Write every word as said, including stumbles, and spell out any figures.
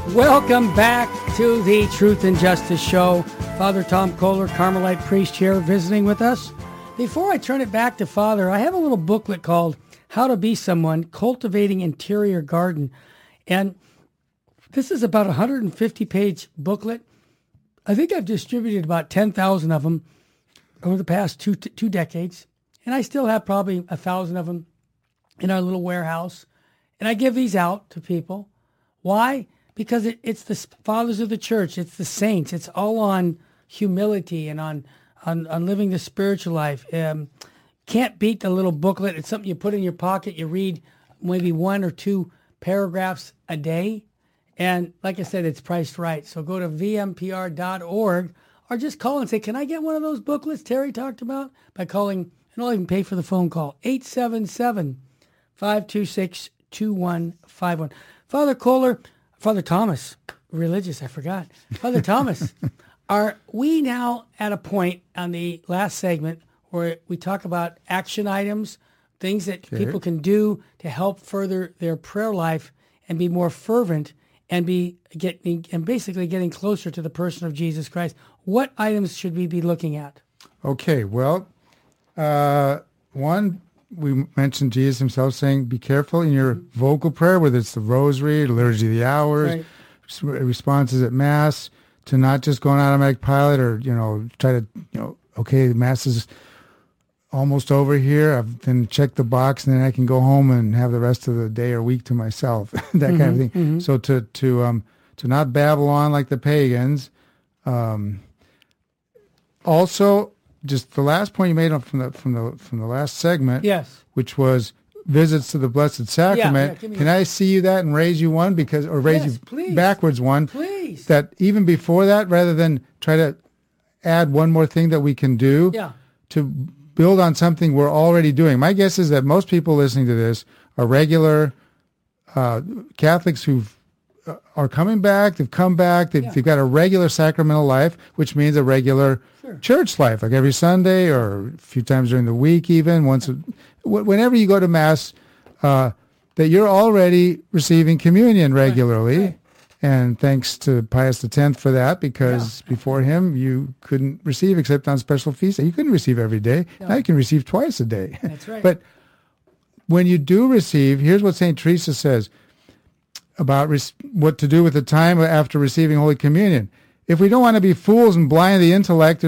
Welcome back to the Truth and Justice Show. Father Tom Kohler, Carmelite priest here, visiting with us. Before I turn it back to Father, I have a little booklet called How to Be Someone, Cultivating Interior Garden. And this is about a one hundred fifty page booklet. I think I've distributed about ten thousand of them over the past two two decades. And I still have probably one thousand of them in our little warehouse. And I give these out to people. Why? Because it, it's the fathers of the church. It's the saints. It's all on humility and on, on, on living the spiritual life. Um, can't beat the little booklet. It's something you put in your pocket. You read maybe one or two paragraphs a day. And like I said, it's priced right. So go to v m p r dot org or just call and say, can I get one of those booklets Terry talked about? By calling, and I'll even pay for the phone call, eight seven seven, five two six, two one five one. Father Kohler, Father Thomas, religious, I forgot. Father Thomas, are we now at a point on the last segment where we talk about action items, things that okay. people can do to help further their prayer life and be more fervent and be getting and basically getting closer to the person of Jesus Christ? What items should we be looking at? Okay, well, uh, one, we mentioned Jesus himself saying, be careful in your vocal prayer, whether it's the rosary, the liturgy of the hours, right. responses at Mass, to not just go on automatic pilot or, you know, try to, you know, okay, the Mass is almost over here. I've then check the box and then I can go home and have the rest of the day or week to myself, that mm-hmm, kind of thing. Mm-hmm. So to, to, um, to not babble on like the pagans. Um, also, just the last point you made from the from the from the last segment, yes, which was visits to the Blessed Sacrament. Yeah, yeah, Can I see you that and raise you one because or raise yes, you please. backwards one? Please. That even before that, rather than try to add one more thing that we can do, yeah. to build on something we're already doing. My guess is that most people listening to this are regular uh, Catholics who've uh, are coming back. They've come back. They've, yeah. they've got a regular sacramental life, which means a regular Sure. church life, like every Sunday or a few times during the week, even once, a, whenever you go to Mass, uh, that you're already receiving communion regularly. Right. Right. And thanks to Pius the Tenth for that, because yeah. before him, you couldn't receive except on special feasts. You couldn't receive every day. No. Now you can receive twice a day. That's right. But when you do receive, here's what Saint Teresa says about res- what to do with the time after receiving Holy Communion. If we don't want to be fools and blind the intellect,